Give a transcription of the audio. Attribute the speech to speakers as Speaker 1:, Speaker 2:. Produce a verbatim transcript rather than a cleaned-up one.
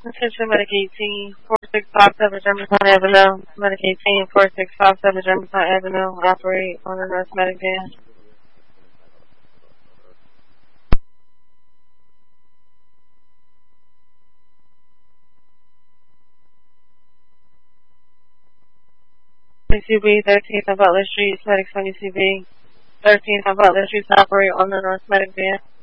Speaker 1: Attention Medic eighteen, four six five seven Germantown Avenue. Medic eighteen, four six five seven Germantown Avenue. Operate on the North Medic van. U C B, thirteenth on Butler Street, Medic from U C B. thirteenth on Butler Street, operate on the North Medic van.